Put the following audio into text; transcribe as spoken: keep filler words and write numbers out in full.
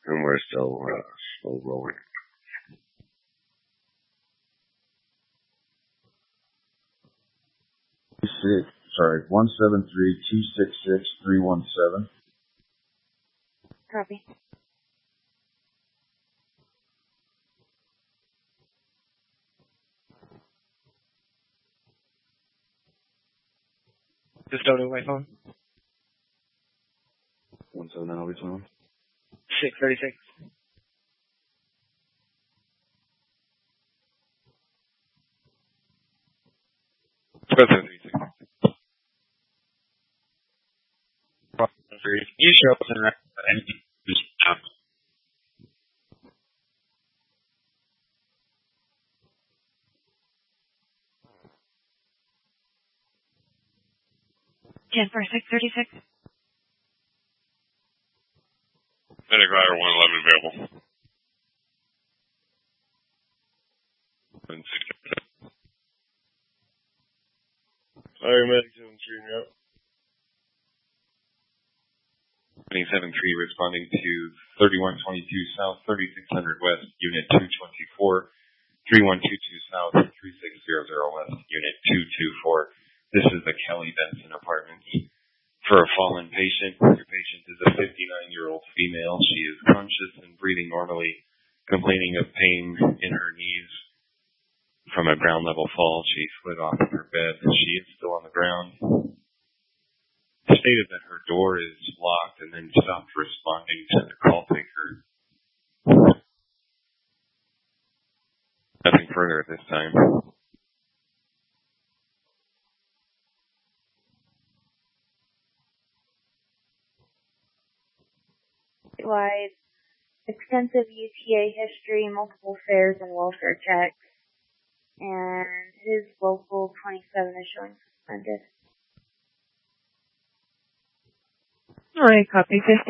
And we're still, uh, still rolling. Six, sorry, one seven three two six six three one seven. Copy. Just don't know my phone. One seven nine, I'll be phone. Six thirty six. President three six. You show up in and ten for six thirty six. Medic Rider one eleven available. Fire Medic seven three route. seven three responding to thirty-one twenty-two South, thirty-six hundred West, Unit two twenty-four, thirty-one twenty-two South, thirty-six hundred West, Unit two twenty-four. This is the Kelly Benson Apartments. For a fallen patient, your patient is a fifty-nine-year-old female. She is conscious and breathing normally, complaining of pain in her knees from a ground-level fall. She slid off of her bed. She is still on the ground. Stated that her door is locked and then stopped responding to the call taker. Nothing further at this time. Wide, extensive U T A history, multiple fares and welfare checks, and his local twenty-seven is showing suspended. All right, copy fifty.